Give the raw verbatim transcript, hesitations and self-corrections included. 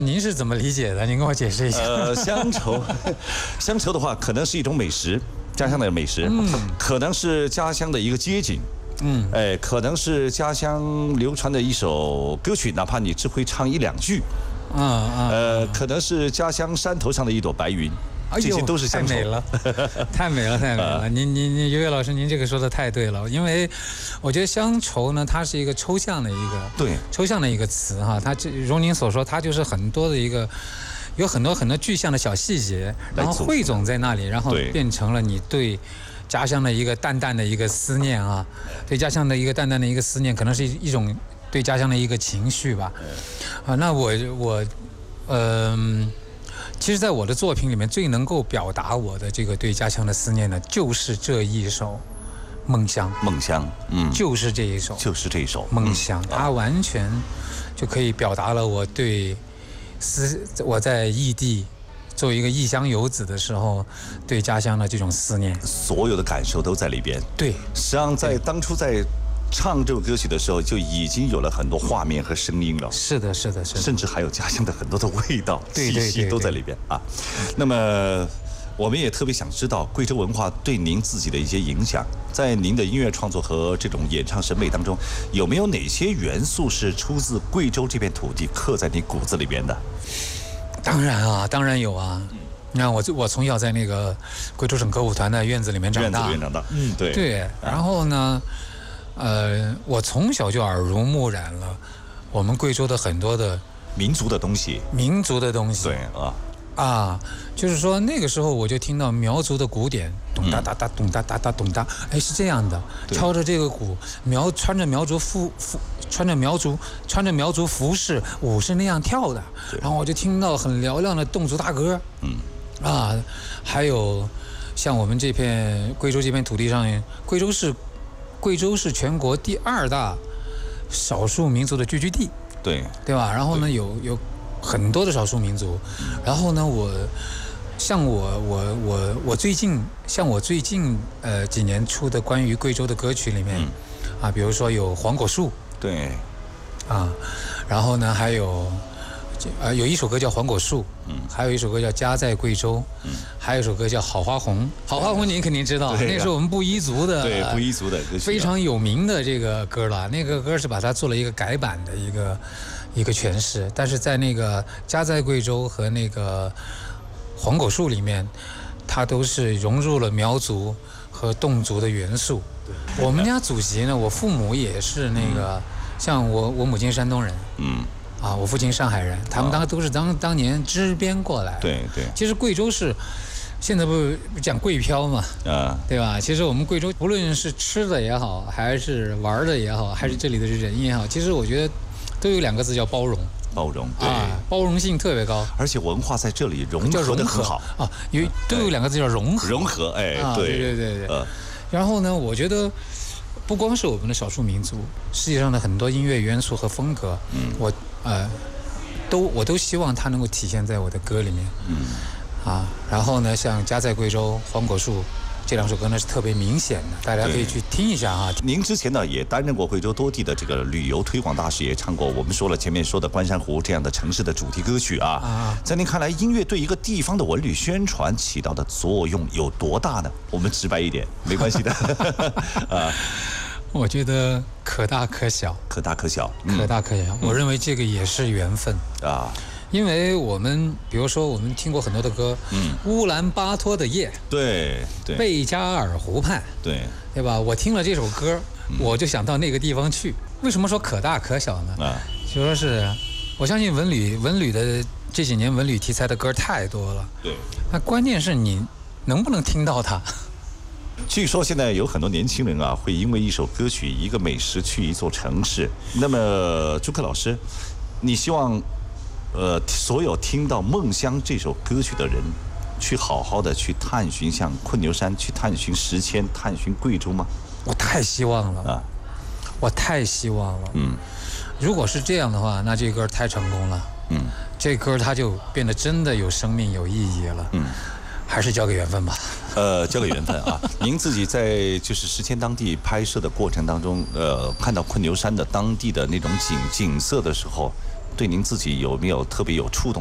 您是怎么理解的？您跟我解释一下。 呃，乡愁，乡愁的话，可能是一种美食，家乡的美食，嗯，可能是家乡的一个街景，嗯，哎，可能是家乡流传的一首歌曲，哪怕你只会唱一两句，啊啊，呃，可能是家乡山头上的一朵白云。这些都是乡愁， 太美了，太美了，太美了！您您您，于越老师，您这个说的太对了。因为我觉得乡愁呢，它是一个抽象的一个对抽象的一个词哈，它这如您所说，它就是很多的一个有很多很多具象的小细节，然后汇总在那里，然后变成了你对家乡的一个淡淡的一个思念啊，对家乡的一个淡淡的一个思念，可能是一种对家乡的一个情绪吧。啊，那我我嗯。呃其实，在我的作品里面，最能够表达我的这个对家乡的思念呢，就是这一首《梦乡》。 梦乡，嗯， 就是这一首， 就是这一首 《梦乡》，它完全就可以表达了我对思我在异地作为一个异乡游子的时候，对家乡的这种思念， 所有的感受都在里边。 对， 实际上在当初在唱这首歌曲的时候，就已经有了很多画面和声音了。 是的，是的，是的， 甚至还有家乡的很多的味道、 气息都在里边啊。那么，我们也特别想知道贵州文化对您自己的一些影响，在您的音乐创作和这种演唱审美当中，有没有哪些元素是出自贵州这片土地，刻在你骨子里边的？ 当然啊，当然有啊。你看我我从小在那个贵州省歌舞团的院子里面长大， 院子里面长大，嗯，对对。然后呢？呃，我从小就耳濡目染了我们贵州的很多的民族的东西， 民族的东西， 对啊， 啊，就是说那个时候我就听到苗族的鼓点，咚哒哒哒，咚哒哒哒，咚哒，哎，是这样的，敲着这个鼓，苗穿着苗族服服，穿着苗族穿着苗族服饰，舞是那样跳的，然后我就听到很嘹亮的侗族大歌，嗯，啊，还有像我们这片贵州这片土地上，贵州是。贵州是全国第二大少数民族的聚居地， 对对吧？然后呢，有有很多的少数民族，然后呢，我像我我我我最近像我最近呃几年出的关于贵州的歌曲里面，嗯、啊，比如说有黄果树， 对， 啊，然后呢还有。呃，有一首歌叫《黄果树》，嗯，还有一首歌叫《家在贵州》，嗯，还有一首歌叫《好花红》。好花红您肯定知道，那是我们布依族的， 对布依族的非常有名的这个歌了。那个歌是把它做了一个改版的一个一个诠释，但是在那个《家在贵州》和那个《黄果树》里面，它都是融入了苗族和侗族的元素。我们家祖籍呢，我父母也是那个，嗯、像我我母亲山东人，嗯。啊，我父亲上海人，他们当都是当当年支边过来。 对对。 其实贵州是，现在不讲贵漂嘛，啊，对吧？其实我们贵州不论是吃的也好，还是玩的也好，还是这里的人也好，其实我觉得都有两个字叫包容。 包容，对， 啊，包容性特别高， 而且文化在这里融合的很好啊，有都有两个字叫融合。 融合，哎， 对对对对。呃，然后呢，我觉得。不光是我们的少数民族，世界上的很多音乐元素和风格，嗯，我呃，都我都希望它能够体现在我的歌里面，嗯，啊，然后呢，像《家在贵州》《黄果树》这两首歌呢是特别明显的，大家可以去听一下啊。 您之前呢也担任过贵州多地的这个旅游推广大使，也唱过我们说了前面说的关山湖这样的城市的主题歌曲啊。啊，在您看来，音乐对一个地方的文旅宣传起到的作用有多大呢？我们直白一点，没关系的。啊。 我觉得可大可小， 可大可小， 嗯、可大可小。我认为这个也是缘分啊，因为我们比如说我们听过很多的歌，嗯，乌兰巴托的夜， 对对， 贝加尔湖畔， 对对吧？我听了这首歌，嗯、我就想到那个地方去。为什么说可大可小呢？啊，就说是，我相信文旅文旅的这几年文旅题材的歌太多了， 对， 那关键是你能不能听到它。 据说现在有很多年轻人啊，会因为一首歌曲、一个美食去一座城市。那么，朱克老师，你希望，呃，所有听到《梦乡》这首歌曲的人，去好好的去探寻像困牛山，去探寻石阡，探寻贵州吗？ 我太希望了啊！我太希望了。嗯，如果是这样的话，那这歌太成功了。嗯，这歌它就变得真的有生命、有意义了。嗯。还是交给缘分吧。 呃，交给缘分啊！您自己在就是石阡当地拍摄的过程当中，呃，看到困牛山的当地的那种景景色的时候， 对您自己有没有特别有触动？